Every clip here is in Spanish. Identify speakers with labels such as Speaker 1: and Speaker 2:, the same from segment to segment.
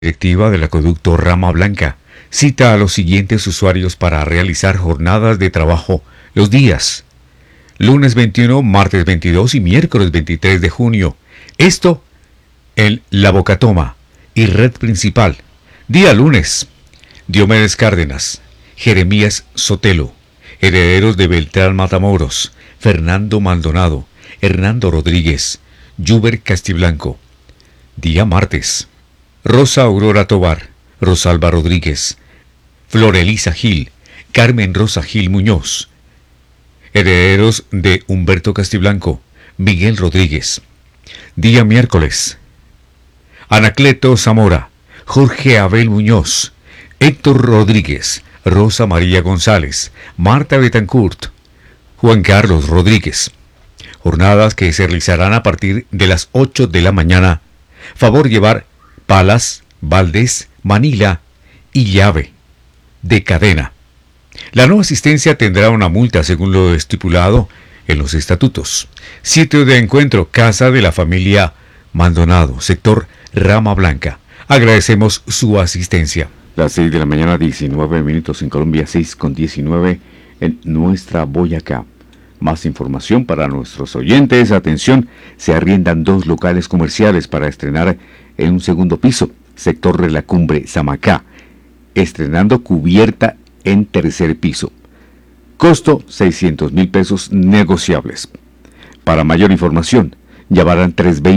Speaker 1: Directiva del acueducto Rama Blanca cita a los siguientes usuarios para realizar jornadas de trabajo los días lunes 21, martes 22 y miércoles 23 de junio. Esto en La Bocatoma y Red Principal. Día lunes, Diomedes Cárdenas, Jeremías Sotelo, herederos de Beltrán Matamoros, Fernando Maldonado, Hernando Rodríguez, Yuber Castiblanco. Día martes, Rosa Aurora Tobar, Rosalba Rodríguez, Florelisa Gil, Carmen Rosa Gil Muñoz, herederos de Humberto Castiblanco, Miguel Rodríguez. Día miércoles, Anacleto Zamora, Jorge Abel Muñoz, Héctor Rodríguez, Rosa María González, Marta Betancourt, Juan Carlos Rodríguez. Jornadas que se realizarán a partir de las 8 de la mañana. Favor llevar palas, baldes, manila y llave de cadena. La no asistencia tendrá una multa según lo estipulado en los estatutos. Sitio de encuentro, Casa de la Familia Maldonado, sector Rama Blanca. Agradecemos su asistencia.
Speaker 2: Las 6 de la mañana, 19 minutos en Colombia, 6:19 en nuestra Boyacá. Más información para nuestros oyentes. Atención, se arriendan 2 locales comerciales para estrenar en un segundo piso, sector de la Cumbre, Samacá, estrenando cubierta en tercer piso. Costo 600,000 pesos negociables. Para mayor información, llamarán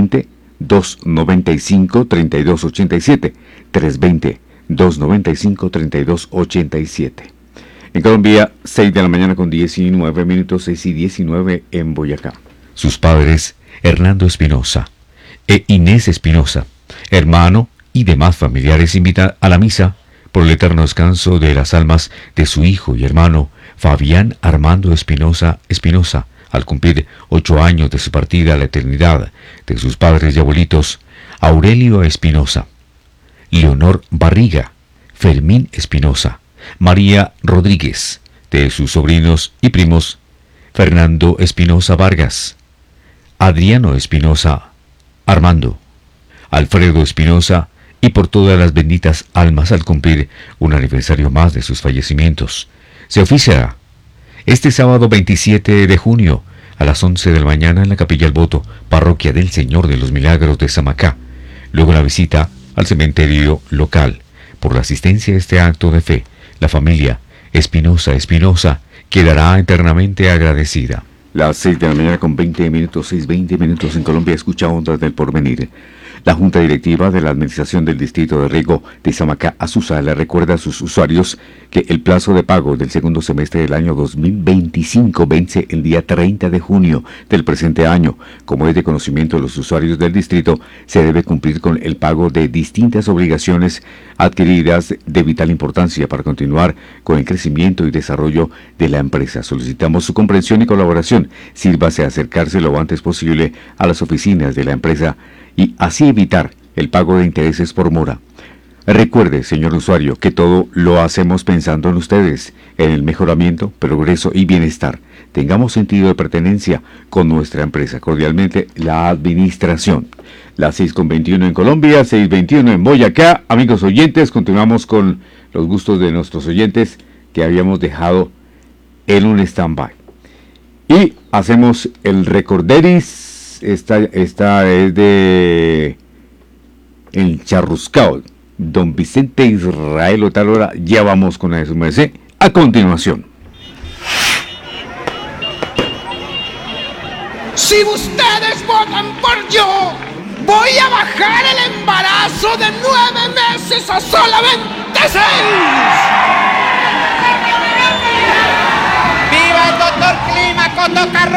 Speaker 2: 320-295-3287, 320-295-3287. En Colombia, 6 de la mañana con 19 minutos, 6:19 en Boyacá.
Speaker 1: Sus padres, Hernando Espinosa e Inés Espinosa, hermano y demás familiares, invitan a la misa por el eterno descanso de las almas de su hijo y hermano Fabián Armando Espinosa, al cumplir 8 años de su partida a la eternidad, de sus padres y abuelitos Aurelio Espinosa, Leonor Barriga, Fermín Espinosa, María Rodríguez, de sus sobrinos y primos Fernando Espinosa Vargas, Adriano Espinosa Armando, Alfredo Espinosa, y por todas las benditas almas al cumplir un aniversario más de sus fallecimientos. Se oficiará este sábado 27 de junio a las 11 de la mañana en la Capilla El Voto, Parroquia del Señor de los Milagros de Samacá. Luego la visita al cementerio local. Por la asistencia a este acto de fe, la familia Espinosa quedará eternamente agradecida.
Speaker 2: Las 6 de la mañana con 20 minutos, 6:20 minutos en Colombia. Escucha Ondas del Porvenir. La Junta Directiva de la Administración del Distrito de Riego de Samacá, Asusa, le recuerda a sus usuarios que el plazo de pago del segundo semestre del año 2025 vence el día 30 de junio del presente año. Como es de conocimiento de los usuarios del distrito, se debe cumplir con el pago de distintas obligaciones adquiridas de vital importancia para continuar con el crecimiento y desarrollo de la empresa. Solicitamos su comprensión y colaboración. Sírvase a acercarse lo antes posible a las oficinas de la empresa y así evitar el pago de intereses por mora. Recuerde, señor usuario, que todo lo hacemos pensando en ustedes, en el mejoramiento, progreso y bienestar. Tengamos sentido de pertenencia con nuestra empresa. Cordialmente, la administración. Las 6:21 en Colombia, 6:21 en Boyacá. Amigos oyentes, continuamos con los gustos de nuestros oyentes que habíamos dejado en un stand-by. Y hacemos el recorderis. Esta es de El Charruscao, don Vicente Israel Otalora. Ya vamos con eso, merced. A continuación.
Speaker 3: Si ustedes votan por yo, voy a bajar el embarazo de 9 meses a solamente 6.
Speaker 4: ¡Viva el doctor Clima, Cotocarro!